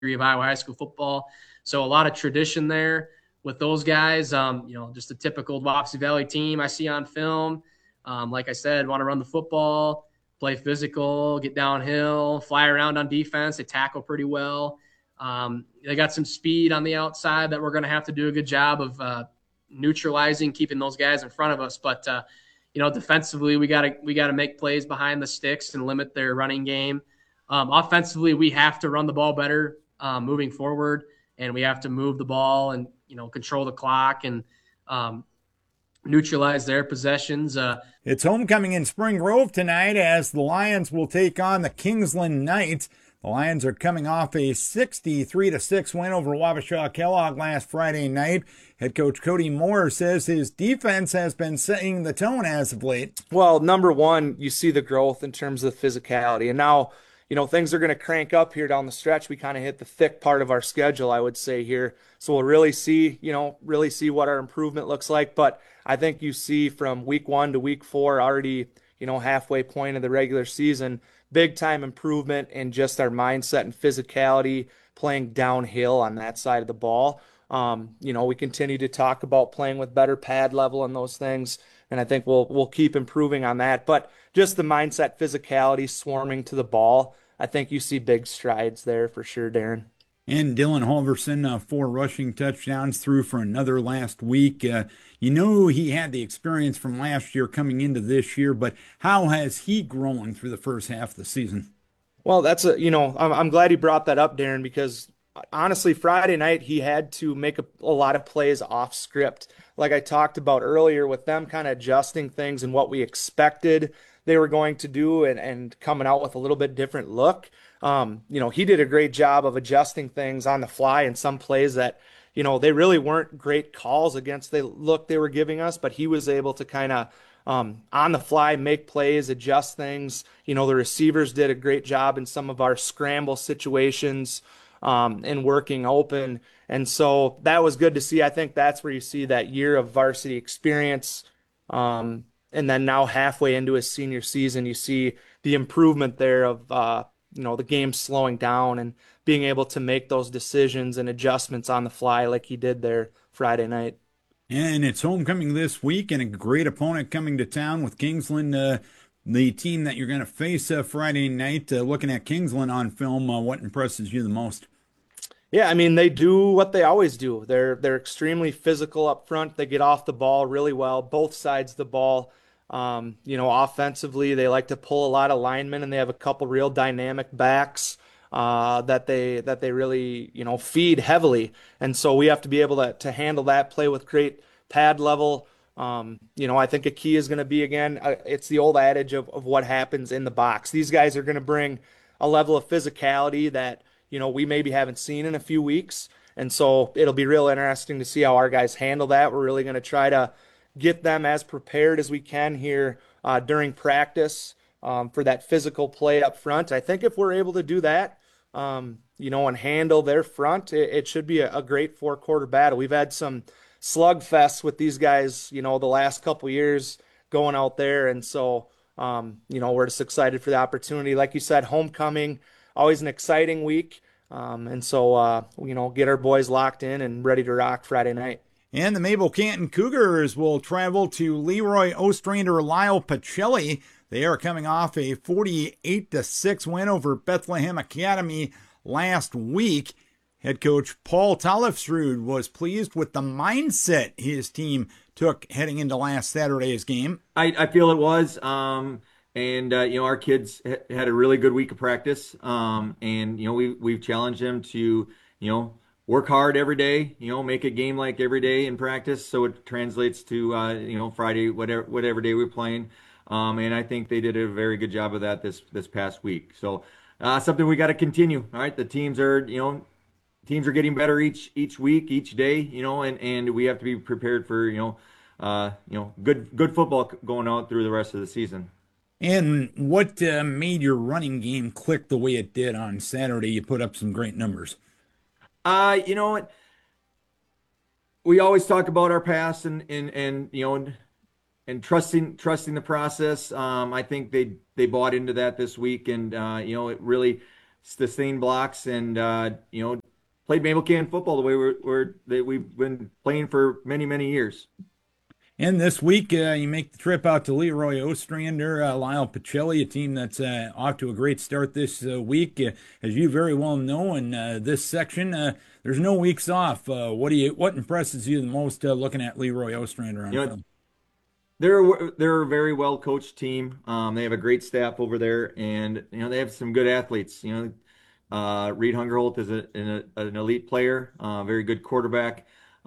of Iowa high school football. So a lot of tradition there with those guys. Just a typical Wapsie Valley team I see on film. Like I said, want to run the football, play physical, get downhill, fly around on defense. They tackle pretty well. They got some speed on the outside that we're going to have to do a good job of neutralizing, keeping those guys in front of us. But defensively, we gotta make plays behind the sticks and limit their running game. Offensively, we have to run the ball better moving forward, and we have to move the ball and control the clock and neutralize their possessions. It's homecoming in Spring Grove tonight as the Lions will take on the Kingsland Knights. The Lions are coming off a 63-6 win over Wabasha Kellogg last Friday night. Head coach Cody Moore says his defense has been setting the tone as of late. Well, number one, you see the growth in terms of physicality. And now, things are going to crank up here down the stretch. We kind of hit the thick part of our schedule, I would say here. So we'll really see what our improvement looks like. But I think you see from week 1 to week 4 already, halfway point of the regular season, big time improvement in just our mindset and physicality, playing downhill on that side of the ball. We continue to talk about playing with better pad level and those things, and I think we'll keep improving on that. But just the mindset, physicality, swarming to the ball, I think you see big strides there for sure, Darren. And Dylan Halverson, 4 rushing touchdowns through for another last week. He had the experience from last year coming into this year, but how has he grown through the first half of the season? Well, I'm glad you brought that up, Darren, because honestly, Friday night, he had to make a lot of plays off script. Like I talked about earlier, with them kind of adjusting things and what we expected they were going to do and coming out with a little bit different look. He did a great job of adjusting things on the fly in some plays that, they really weren't great calls against the look they were giving us, but he was able to kind of on the fly make plays, adjust things. The receivers did a great job in some of our scramble situations and working open. And so that was good to see. I think that's where you see that year of varsity experience. And then now halfway into his senior season, you see the improvement there of, the game slowing down and being able to make those decisions and adjustments on the fly like he did there Friday night. And it's homecoming this week and a great opponent coming to town with Kingsland, the team that you're going to face Friday night. Looking at Kingsland on film, what impresses you the most? Yeah, I mean, they do what they always do. They're extremely physical up front. They get off the ball really well, both sides of the ball. Offensively, they like to pull a lot of linemen, and they have a couple real dynamic backs that they really feed heavily. And so we have to be able to handle that, play with great pad level. I think a key is going to be, again, it's the old adage of what happens in the box. These guys are going to bring a level of physicality that we maybe haven't seen in a few weeks. And so it'll be real interesting to see how our guys handle that. We're really going to try to get them as prepared as we can here during practice for that physical play up front. I think if we're able to do that, and handle their front, it should be a great 4-quarter battle. We've had some slugfests with these guys, the last couple years going out there. And so, we're just excited for the opportunity. Like you said, homecoming, always an exciting week. And so, get our boys locked in and ready to rock Friday night. And the Mabel Canton Cougars will travel to Leroy Ostrander Lyle Pacelli. They are coming off a 48-6 win over Bethlehem Academy last week. Head coach Paul Talifsrud was pleased with the mindset his team took heading into last Saturday's game. I feel it was. Our kids had a really good week of practice. We've challenged them to, work hard every day, make a game like every day in practice. So it translates to, Friday, whatever day we're playing. And I think they did a very good job of that this past week. So something we got to continue. All right. The teams are getting better each week, each day, and we have to be prepared for, good football going out through the rest of the season. And what made your running game click the way it did on Saturday? You put up some great numbers. We always talk about our past and trusting the process. I think they bought into that this week, and it really sustain blocks, and played Maple Canyon football the way that we've been playing for many, many years. And this week, you make the trip out to Leroy Ostrander, Lyle Pacelli, a team that's off to a great start this week. As you very well know, in this section, there's no weeks off. What impresses you the most looking at Leroy Ostrander on film? They're a very well coached team. They have a great staff over there, and they have some good athletes. Reed Hungerholt is an elite player, very good quarterback.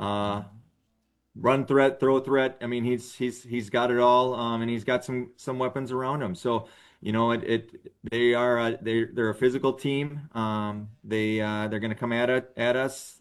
Run threat, throw threat. I mean, he's got it all, and he's got some weapons around him. So, they're a physical team. They're going to come at us.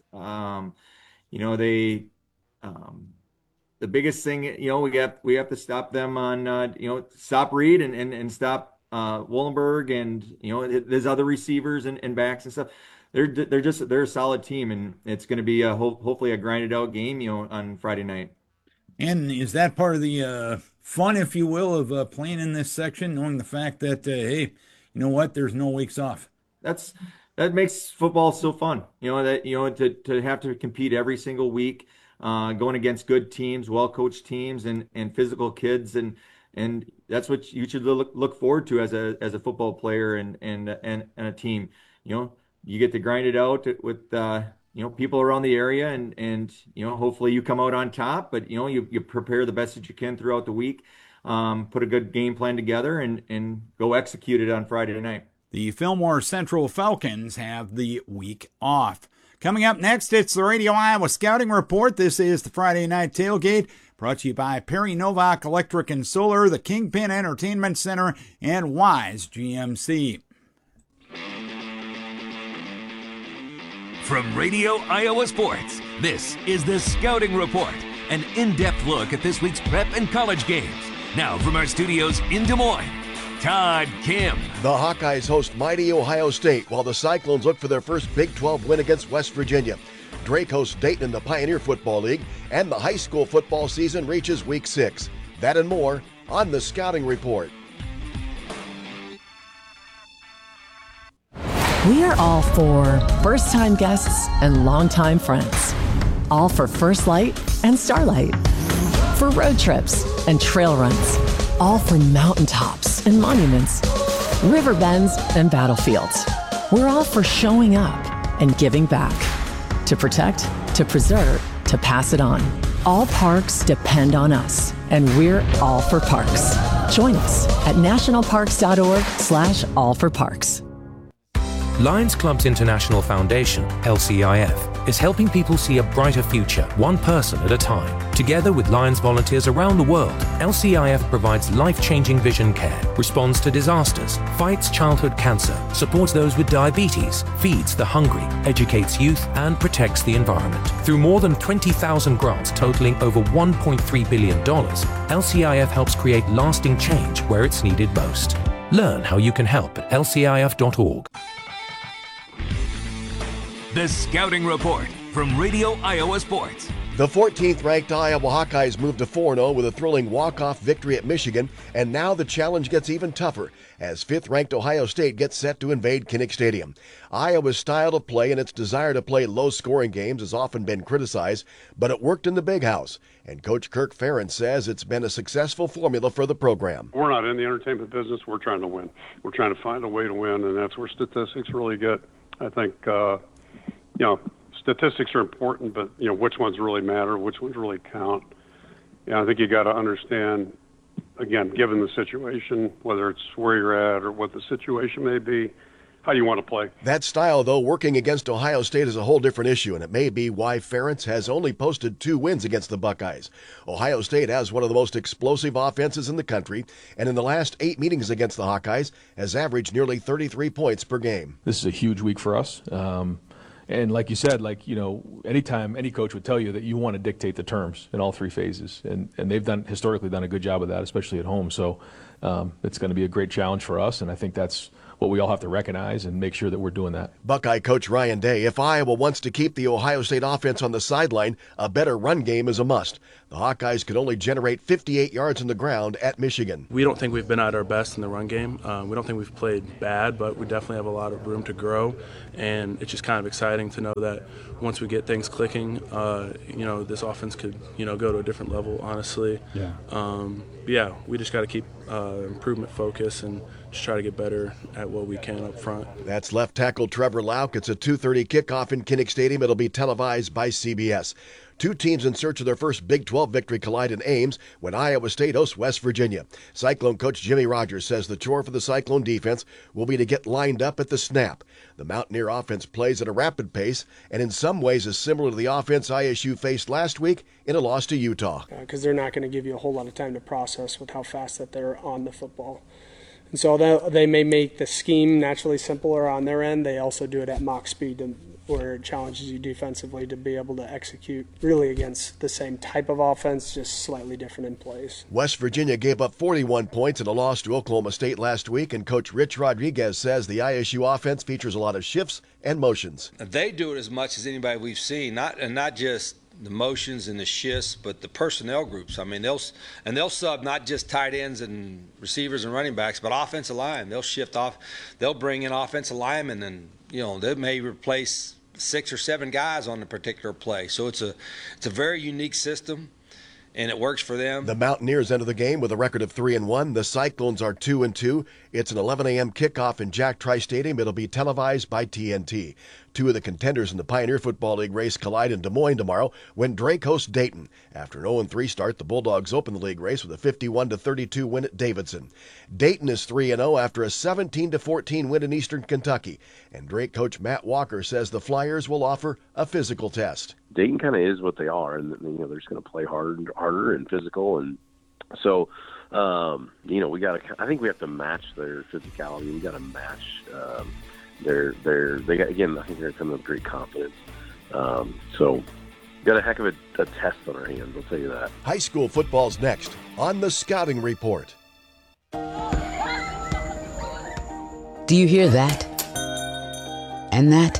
The biggest thing, we have to stop them on, stop Reed and stop Wollenberg, and there's other receivers and backs and stuff. They're a solid team, and it's going to be hopefully a grinded out game, on Friday night. And is that part of the fun, if you will, of playing in this section, knowing the fact that hey, you know what, there's no weeks off? That makes football so fun. To have to compete every single week, going against good teams, well coached teams, and physical kids, and that's what you should look forward to as a football player and a team. You get to grind it out with people around the area, and hopefully you come out on top. But you prepare the best that you can throughout the week, put a good game plan together, and go execute it on Friday night. The Fillmore Central Falcons have the week off. Coming up next, it's the Radio Iowa Scouting Report. This is the Friday Night Tailgate, brought to you by Perry Novak Electric and Solar, the Kingpin Entertainment Center, and Wise GMC. From Radio Iowa Sports, this is the Scouting Report, an in-depth look at this week's prep and college games. Now from our studios in Des Moines, Todd Kim. The Hawkeyes host mighty Ohio State, while the Cyclones look for their first Big 12 win against West Virginia. Drake hosts Dayton in the Pioneer Football League, and the high school football season reaches Week 6. That and more on the Scouting Report. We are all for first-time guests and longtime friends. All for First Light and Starlight. For road trips and trail runs. All for mountaintops and monuments. River bends and battlefields. We're all for showing up and giving back. To protect, to preserve, to pass it on. All parks depend on us, and we're all for parks. Join us at nationalparks.org/allforparks. Lions Clubs International Foundation, LCIF, is helping people see a brighter future, one person at a time. Together with Lions volunteers around the world, LCIF provides life-changing vision care, responds to disasters, fights childhood cancer, supports those with diabetes, feeds the hungry, educates youth, and protects the environment. Through more than 20,000 grants totaling over $1.3 billion, LCIF helps create lasting change where it's needed most. Learn how you can help at lcif.org. The Scouting Report from Radio Iowa Sports. The 14th ranked Iowa Hawkeyes moved to 4-0 with a thrilling walk-off victory at Michigan, and now the challenge gets even tougher as 5th ranked Ohio State gets set to invade Kinnick Stadium. Iowa's style of play and its desire to play low-scoring games has often been criticized, but it worked in the Big House, and Coach Kirk Ferentz says it's been a successful formula for the program. We're not in the entertainment business. We're trying to win. We're trying to find a way to win, and that's where statistics really get, I think, statistics are important, but which ones really matter, which ones really count. I think you got to understand, again, given the situation, whether it's where you're at or what the situation may be, how you want to play. That style, though, working against Ohio State is a whole different issue, and it may be why Ferentz has only posted 2 wins against the Buckeyes. Ohio State has one of the most explosive offenses in the country, and in the last 8 meetings against the Hawkeyes has averaged nearly 33 points per game. This is a huge week for us. And like you said, anytime any coach would tell you that you want to dictate the terms in all 3 phases, and they've historically done a good job of that, especially at home. So it's going to be a great challenge for us, and I think that's what we all have to recognize and make sure that we're doing that. Buckeye coach Ryan Day, if Iowa wants to keep the Ohio State offense on the sideline, a better run game is a must. The Hawkeyes could only generate 58 yards on the ground at Michigan. We don't think we've been at our best in the run game. We don't think we've played bad, but we definitely have a lot of room to grow, and it's just kind of exciting to know that once we get things clicking, this offense could, go to a different level, honestly. Yeah. We just got to keep improvement focus and just try to get better at what we can up front. That's left tackle Trevor Lauk. It's a 2:30 kickoff in Kinnick Stadium. It'll be televised by CBS. Two teams in search of their first Big 12 victory collide in Ames when Iowa State hosts West Virginia. Cyclone coach Jimmy Rogers says the chore for the Cyclone defense will be to get lined up at the snap. The Mountaineer offense plays at a rapid pace and in some ways is similar to the offense ISU faced last week in a loss to Utah. Because they're not going to give you a whole lot of time to process with how fast that they're on the football. And so they may make the scheme naturally simpler on their end. They also do it at mock speed, where it challenges you defensively to be able to execute really against the same type of offense, just slightly different in plays. West Virginia gave up 41 points in a loss to Oklahoma State last week, and coach Rich Rodriguez says the ISU offense features a lot of shifts and motions. They do it as much as anybody we've seen, not just the motions and the shifts, but the personnel groups. I mean, they'll sub not just tight ends and receivers and running backs, but offensive line. They'll shift off. They'll bring in offensive linemen, and they may replace 6 or 7 guys on a particular play. So it's a very unique system, and it works for them. The Mountaineers enter the game with a record of 3-1. The Cyclones are 2-2. It's an 11 a.m. kickoff in Jack Trice Stadium. It'll be televised by TNT. Two of the contenders in the Pioneer Football League race collide in Des Moines tomorrow when Drake hosts Dayton. After an 0-3 start, the Bulldogs open the league race with a 51-32 win at Davidson. Dayton is 3-0 after a 17-14 win in Eastern Kentucky. And Drake coach Matt Walker says the Flyers will offer a physical test. Dayton kind of is what they are, and they're just going to play harder and physical, and so we got to. I think we have to match their physicality. We got to match they got, again. I think they're coming with great confidence. So got a heck of a test on our hands. I'll tell you that. High school football's next on the Scouting Report. Do you hear that? And that?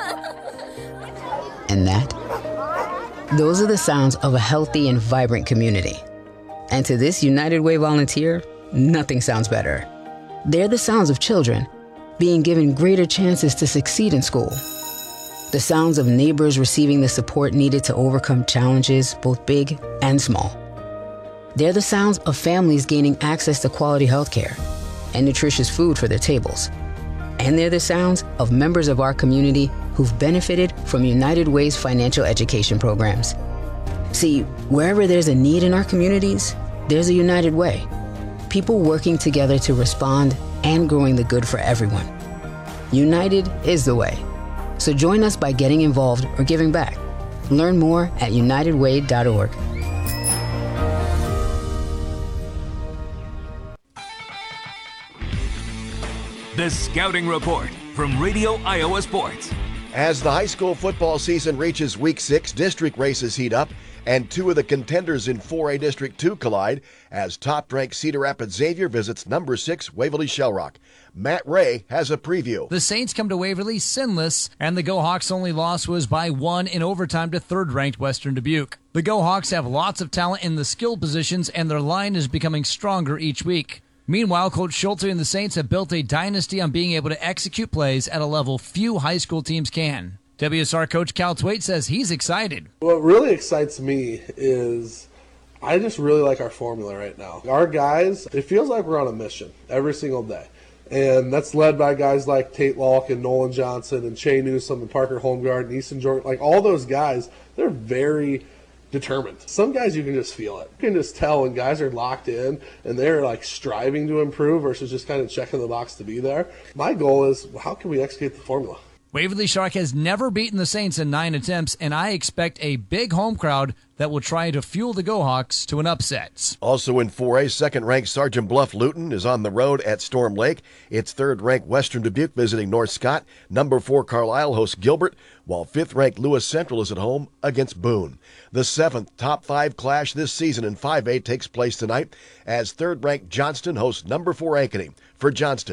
And that? Those are the sounds of a healthy and vibrant community. And to this United Way volunteer, nothing sounds better. They're the sounds of children being given greater chances to succeed in school. The sounds of neighbors receiving the support needed to overcome challenges, both big and small. They're the sounds of families gaining access to quality healthcare and nutritious food for their tables. And they're the sounds of members of our community who've benefited from United Way's financial education programs. See, wherever there's a need in our communities, there's a United Way. People working together to respond and growing the good for everyone. United is the way. So join us by getting involved or giving back. Learn more at unitedway.org. The Scouting Report from Radio Iowa Sports. As the high school football season reaches week 6, district races heat up, and two of the contenders in 4A District 2 collide as top-ranked Cedar Rapids Xavier visits number 6 Waverly Shellrock. Matt Ray has a preview. The Saints come to Waverly sinless, and the Go-Hawks' only loss was by 1 in overtime to third-ranked Western Dubuque. The Go-Hawks have lots of talent in the skill positions, and their line is becoming stronger each week. Meanwhile, Coach Schulte and the Saints have built a dynasty on being able to execute plays at a level few high school teams can. WSR coach Cal Twait says he's excited. What really excites me is I just really like our formula right now. Our guys, it feels like we're on a mission every single day. And that's led by guys like Tate Lalk and Nolan Johnson and Shea Newsome and Parker Holmgard and Easton Jordan. Like all those guys, they're very determined. Some guys you can just feel it. You can just tell when guys are locked in and they're like striving to improve versus just kind of checking the box to be there. My goal is how can we execute the formula? Waverly Shark has never beaten the Saints in 9 attempts, and I expect a big home crowd that will try to fuel the Go-Hawks to an upset. Also in 4A, second-ranked Sergeant Bluff Luton is on the road at Storm Lake. It's third-ranked Western Dubuque visiting North Scott. Number 4 Carlisle hosts Gilbert, while fifth-ranked Lewis Central is at home against Boone. The 7th top 5 clash this season in 5A takes place tonight as third-ranked Johnston hosts number 4 Ankeny. For Johnston,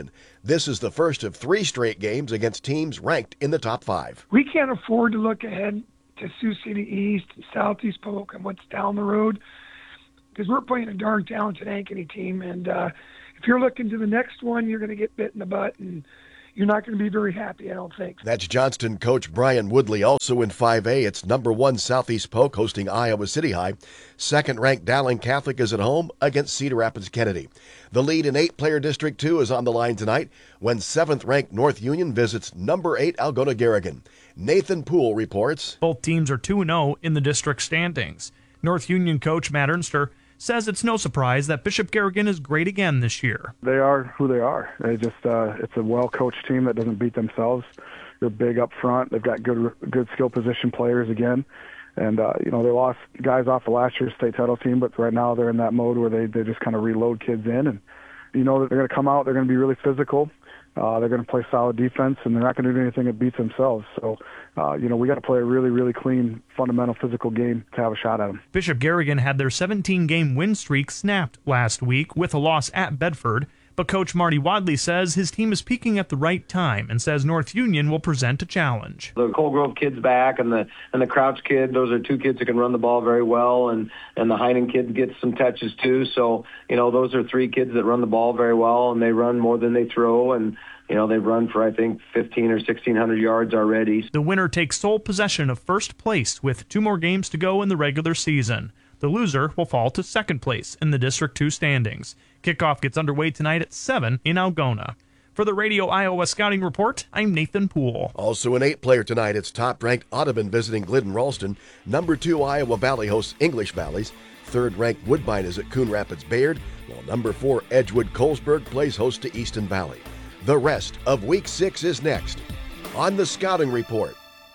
This is the first of 3 straight games against teams ranked in the top 5. We can't afford to look ahead to Sioux City East and Southeast Polk and what's down the road, because we're playing a darn talented Ankeny team, and if you're looking to the next one, you're going to get bit in the butt, and you're not going to be very happy, I don't think. That's Johnston coach Brian Woodley. Also in 5A, it's number 1 Southeast Polk hosting Iowa City High. Second-ranked Dowling Catholic is at home against Cedar Rapids Kennedy. The lead in 8-player District 2 is on the line tonight when 7th-ranked North Union visits number 8 Algona Garrigan. Nathan Poole reports. Both teams are 2-0 in the district standings. North Union coach Matt Ernster says it's no surprise that Bishop Garrigan is great again this year. They are who they are. They just it's a well-coached team that doesn't beat themselves. They're big up front. They've got good skill position players again. And, they lost guys off the last year's state title team, but right now they're in that mode where they just kind of reload kids in. And you know that they're going to come out, they're going to be really physical. They're going to play solid defense, and they're not going to do anything that beats themselves. So, we got to play a really, really clean, fundamental, physical game to have a shot at them. Bishop Garrigan had their 17-game win streak snapped last week with a loss at Bedford, but Coach Marty Wadley says his team is peaking at the right time and says North Union will present a challenge. The Coal Grove kid's back, and the Crouch kid, those are 2 kids that can run the ball very well, and the Heinen kid gets some touches too. So, those are 3 kids that run the ball very well, and they run more than they throw, and they've run for, I think, 1,500 or 1,600 yards already. The winner takes sole possession of first place with 2 more games to go in the regular season. The loser will fall to second place in the District 2 standings. Kickoff gets underway tonight at 7 in Algona. For the Radio Iowa Scouting Report, I'm Nathan Poole. Also an 8-player tonight, it's top-ranked Audubon visiting Glidden Ralston. Number 2 Iowa Valley hosts English Valleys. 3rd-ranked Woodbine is at Coon Rapids Bayard, while number 4 Edgewood Colesburg plays host to Easton Valley. The rest of Week 6 is next on the Scouting Report.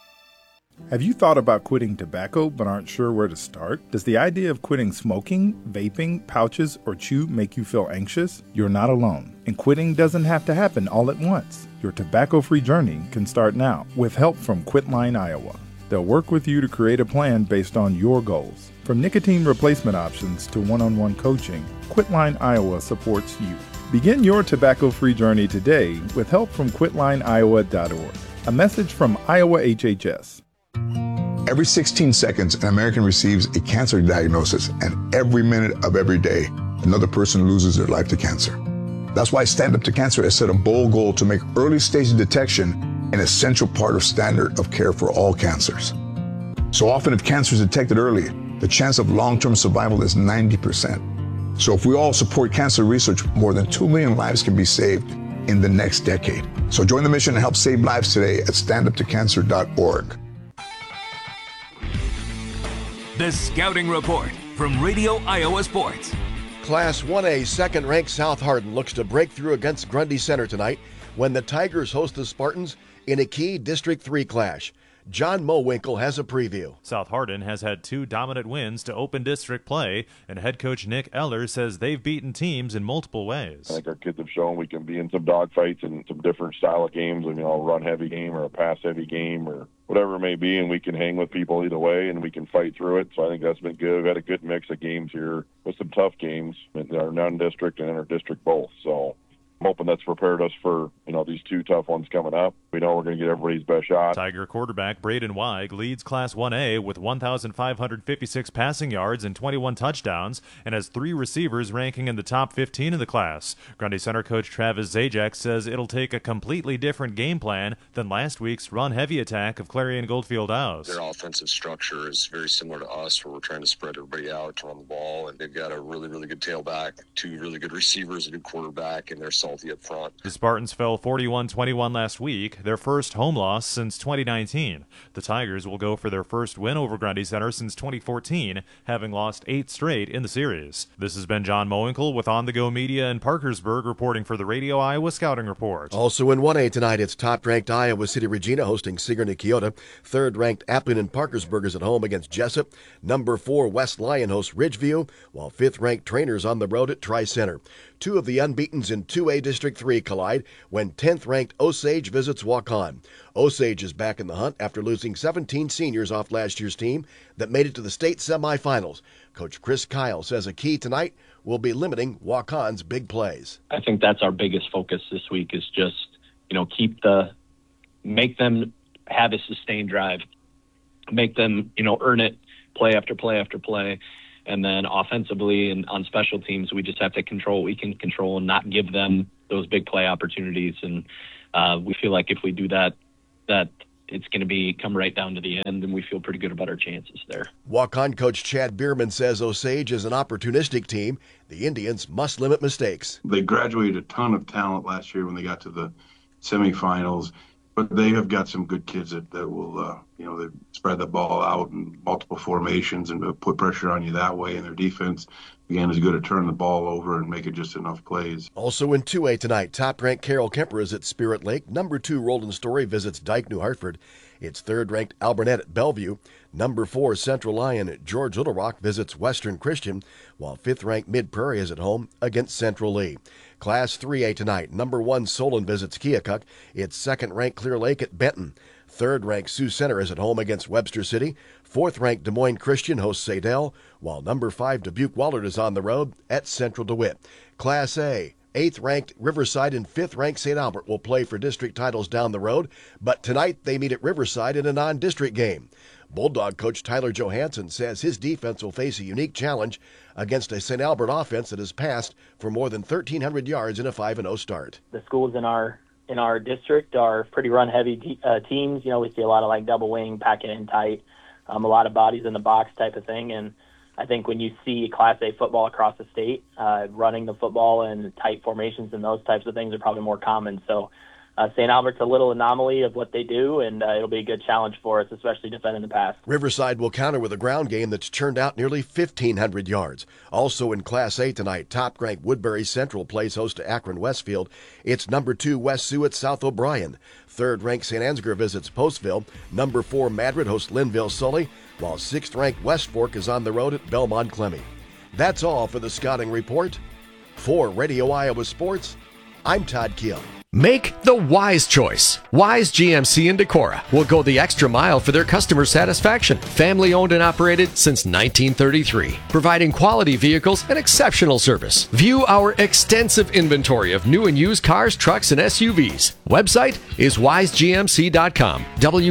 Have you thought about quitting tobacco but aren't sure where to start? Does the idea of quitting smoking, vaping, pouches, or chew make you feel anxious? You're not alone, and quitting doesn't have to happen all at once. Your tobacco-free journey can start now with help from Quitline Iowa. They'll work with you to create a plan based on your goals. From nicotine replacement options to one-on-one coaching, Quitline Iowa supports you. Begin your tobacco-free journey today with help from quitlineiowa.org. A message from Iowa HHS. Every 16 seconds, an American receives a cancer diagnosis, and every minute of every day, another person loses their life to cancer. That's why Stand Up to Cancer has set a bold goal to make early-stage detection an essential part of standard of care for all cancers. So often, if cancer is detected early, the chance of long-term survival is 90%. So if we all support cancer research, more than 2 million lives can be saved in the next decade. So join the mission and help save lives today at standuptocancer.org. The Scouting Report from Radio Iowa Sports. Class 1A second-ranked South Hardin looks to break through against Grundy Center tonight when the Tigers host the Spartans in a key District 3 clash. John Mowinkle has a preview. South Hardin has had 2 dominant wins to open district play, and head coach Nick Eller says they've beaten teams in multiple ways. I think our kids have shown we can be in some dogfights and some different style of games, a run-heavy game or a pass-heavy game or whatever it may be, and we can hang with people either way, and we can fight through it. So I think that's been good. We've had a good mix of games here with some tough games in our non-district and in our district both. So I'm hoping that's prepared us for, these 2 tough ones coming up. We know we're going to get everybody's best shot. Tiger quarterback Braden Weig leads Class 1A with 1,556 passing yards and 21 touchdowns and has 3 receivers ranking in the top 15 of the class. Grundy Center coach Travis Zajac says it'll take a completely different game plan than last week's run-heavy attack of Clarion Goldfield House. Their offensive structure is very similar to us, where we're trying to spread everybody out to run the ball, and they've got a really, really good tailback, 2 really good receivers, a good quarterback, and they're salty up front. The Spartans fell 41-21 last week, their first home loss since 2019. The Tigers will go for their first win over Grundy Center since 2014, having lost 8 straight in the series. This has been John Mowinkle with On The Go Media in Parkersburg reporting for the Radio Iowa Scouting Report. Also in 1A tonight, it's top-ranked Iowa City Regina hosting Sigourney Keota. 3rd-ranked Appling and Parkersburg is at home against Jessup. Number 4 West Lyon hosts Ridgeview, while 5th-ranked Trainers on the road at Tri-Center. two of the unbeatens in 2A District 3 collide when 10th-ranked Osage visits Waukon. Osage is back in the hunt after losing 17 seniors off last year's team that made it to the state semifinals. Coach Chris Kyle says a key tonight will be limiting Waukon's big plays. I think that's our biggest focus this week is just, make them have a sustained drive, make them, earn it play after play after play. And then offensively and on special teams, we just have to control what we can control and not give them those big play opportunities. And we feel like if we do that it's going to come right down to the end, and we feel pretty good about our chances there. Waukon coach Chad Bierman says Osage is an opportunistic team. The Indians must limit mistakes. They graduated a ton of talent last year when they got to the semifinals, but they have got some good kids that will, they spread the ball out in multiple formations and put pressure on you that way. And their defense, again, is good at turning the ball over and making just enough plays. Also in 2A tonight, top-ranked Carroll Kemper is at Spirit Lake. Number 2 Roland Story visits Dyke New Hartford. It's 3rd-ranked Alburnett at Bellevue. Number 4 Central Lyon at George Little Rock visits Western Christian, while 5th-ranked Mid Prairie is at home against Central Lee. Class 3A tonight, number 1 Solon visits Keokuk. It's 2nd-ranked Clear Lake at Benton. 3rd-ranked Sioux Center is at home against Webster City. 4th-ranked Des Moines Christian hosts Sadell, while number 5 Dubuque Wahlert is on the road at Central DeWitt. Class A, 8th-ranked Riverside and 5th-ranked St. Albert will play for district titles down the road, but tonight they meet at Riverside in a non-district game. Bulldog coach Tyler Johansson says his defense will face a unique challenge against a St. Albert offense that has passed for more than 1,300 yards in a 5-0 start. The schools in our district are pretty run-heavy teams. We see a lot of double wing, packing in tight, a lot of bodies in the box type of thing. And I think when you see Class A football across the state, running the football and tight formations and those types of things are probably more common. So St. Albert's a little anomaly of what they do, and it'll be a good challenge for us, especially defending the pass. Riverside will counter with a ground game that's churned out nearly 1,500 yards. Also in Class A tonight, top-ranked Woodbury Central plays host to Akron Westfield. It's number 2 West Sioux at South O'Brien. 3rd-ranked St. Ansgar visits Postville. Number 4 Madrid hosts Linville Sully, while 6th-ranked West Fork is on the road at Belmont Clemmy. That's all for the Scouting Report. For Radio Iowa Sports, I'm Todd Kiel. Make the wise choice. Wise GMC in Decorah will go the extra mile for their customer satisfaction. Family owned and operated since 1933, providing quality vehicles and exceptional service. View our extensive inventory of new and used cars, trucks, and SUVs. Website is wisegmc.com.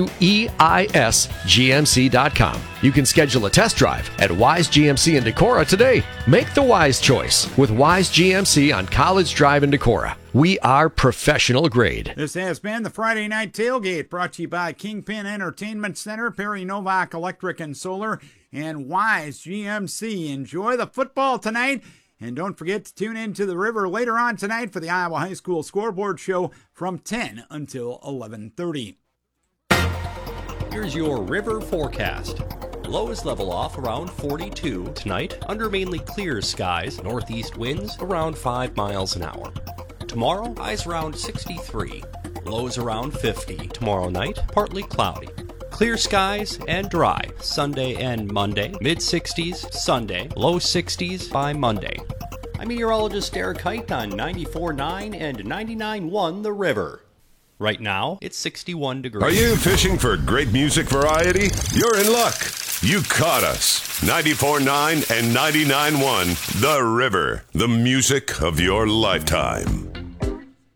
WEISGMC.com. You can schedule a test drive at Wise GMC in Decorah today. Make the wise choice with Wise GMC on College Drive in Decorah. We are professional grade. This has been the Friday Night Tailgate, brought to you by Kingpin Entertainment Center, Perry Novak Electric and Solar, and Wise GMC. Enjoy the football tonight, and don't forget to tune into the River later on tonight for the Iowa High School Scoreboard Show from 10 until 11:30. Here's your River forecast. Lows level off around 42 tonight, under mainly clear skies, northeast winds around 5 miles an hour. Tomorrow, highs around 63, lows around 50. Tomorrow night, partly cloudy. Clear skies and dry Sunday and Monday. Mid-60s Sunday, low 60s by Monday. I'm meteorologist Eric Height on 94.9 and 99.1 The River. Right now, it's 61 degrees. Are you fishing for great music variety? You're in luck. You caught us. 94.9 and 99.1 The River, the music of your lifetime.